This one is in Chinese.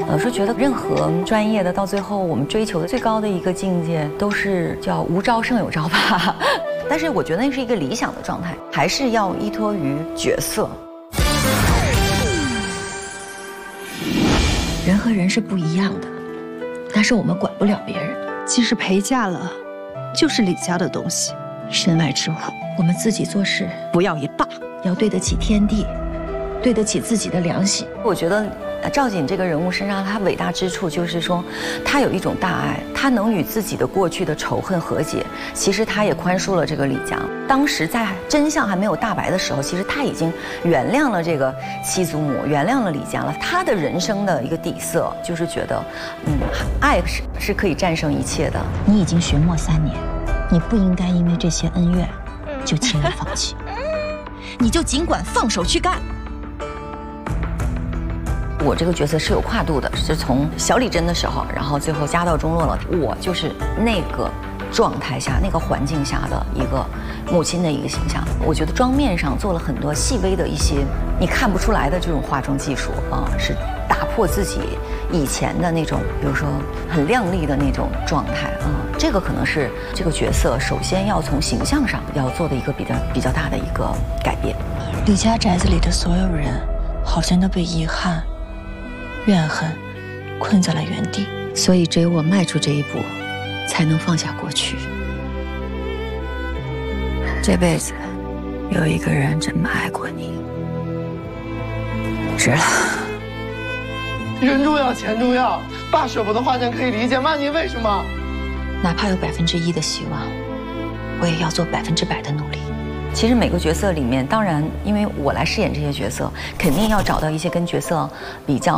老师觉得任何专业的到最后，我们追求的最高的一个境界，都是叫无招胜有招吧。但是我觉得那是一个理想的状态，还是要依托于角色。人和人是不一样的，但是我们管不了别人。 即使陪嫁了，就是李家的东西，身外之物。 我们自己做事不要一霸，要对得起天地，对得起自己的良心。我觉得赵瑾这个人物身上，他伟大之处就是说，他有一种大爱，他能与自己的过去的仇恨和解。其实他也宽恕了这个李家。当时在真相还没有大白的时候，其实他已经原谅了这个七祖母，原谅了李家了。他的人生的一个底色就是觉得，爱是可以战胜一切的。 你已经学墨3年，你不应该因为这些恩怨就轻易放弃，你就尽管放手去干。 我这个角色是有跨度的，是从小李真的时候，然后最后家道中落了，我就是那个状态下、那个环境下的一个母亲的一个形象。我觉得妆面上做了很多细微的一些你看不出来的这种化妆技术是打破自己以前的那种，比如说很靓丽的那种状态这个可能是这个角色首先要从形象上要做的一个比较大的一个改变。 李家宅子里的所有人，好像都被遗憾、怨恨困在了原地， 所以只有我迈出这一步，才能放下过去。这辈子有一个人这么爱过你，值了。 人重要，钱重要，爸舍不得花钱可以理解，妈您为什么？ 哪怕有1%的希望，我也要做100%的努力。 其实每个角色里面，当然因为我来饰演这些角色，肯定要找到一些跟角色比较